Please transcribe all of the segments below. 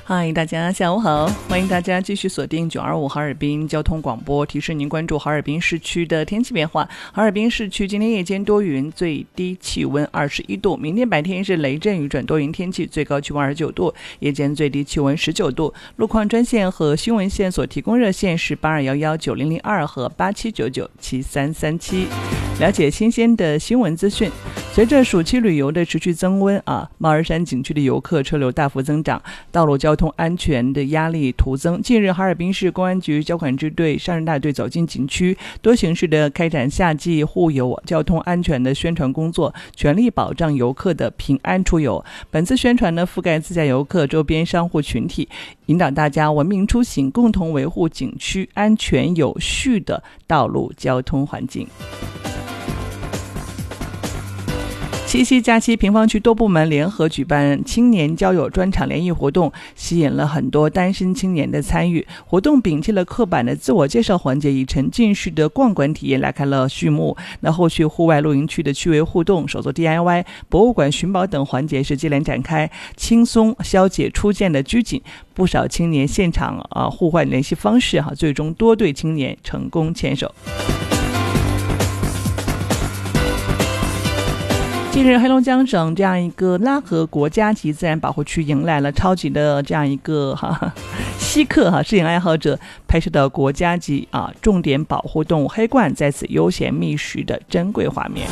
嗨，大家下午好，欢迎大家继续锁定925哈尔滨交通广播，提示您关注哈尔滨市区的天气变化。哈尔滨市区今天夜间多云，最低气温21度，明天白天是雷阵雨转多云天气，最高气温29度，夜间最低气温19度。路况专线和新闻线所提供热线是82119002和87997337。了解新鲜的新闻资讯。随着暑期旅游的持续增温猫儿山景区的游客车流大幅增长，道路交通安全的压力徒增。近日，哈尔滨市公安局交管支队上任大队走进景区，多形式的开展夏季护游交通安全的宣传工作，全力保障游客的平安出游。本次宣传呢，覆盖自驾游客、周边商户群体，引导大家文明出行，共同维护景区安全有序的道路交通环境。七夕假期，平房区多部门联合举办青年交友专场联谊活动，吸引了很多单身青年的参与。活动摒弃了刻板的自我介绍环节，以沉浸式的逛馆体验拉开了序幕。那后续户外露营区的趣味互动、手作 DIY、博物馆寻宝等环节是接连展开，轻松消解初见的拘谨。不少青年现场互换联系方式最终多对青年成功牵手。近日，黑龙江省这样一个拉合国家级自然保护区迎来了超级的这样一个稀客摄影爱好者拍摄的国家级重点保护动物黑鹳在此悠闲觅食的珍贵画面。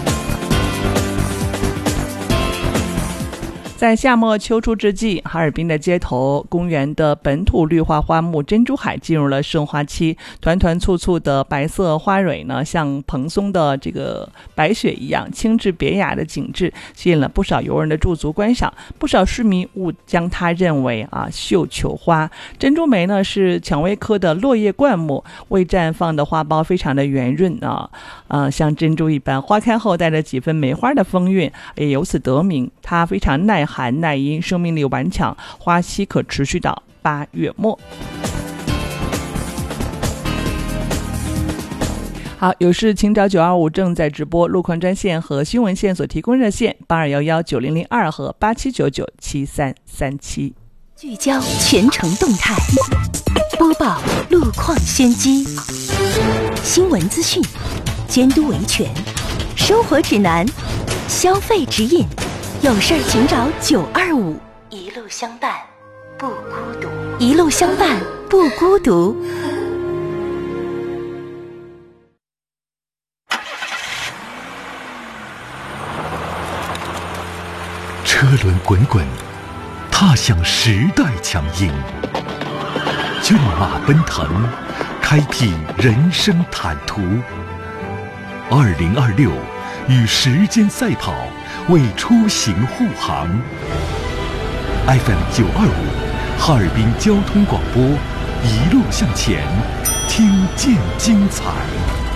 在夏末秋初之际，哈尔滨的街头公园的本土绿化花木珍珠海进入了盛花期，团团簇簇的白色花蕊呢，像蓬松的这个白雪一样清致别雅的景致，吸引了不少游人的驻足观赏。不少市民误将它认为绣球花。珍珠梅呢是蔷薇科的落叶灌木，未绽放的花苞非常的圆润像珍珠一般，花开后带着几分梅花的风韵，也由此得名。它非常耐寒耐阴，生命力顽强，花期可持续到8月末。好，有事请找925正在直播，路况专线和新闻线所提供热线82119002和87997337。 聚焦全程动态，播报路况先机，新闻资讯，监督维权，生活指南，消费指引。有事儿请找925，一路相伴不孤独，一路相伴不孤独。 车轮滚滚，踏向时代强音；骏马奔腾，开辟人生坦途。2026，与时间赛跑，为出行护航。FM925，哈尔滨交通广播，一路向前，听见精彩。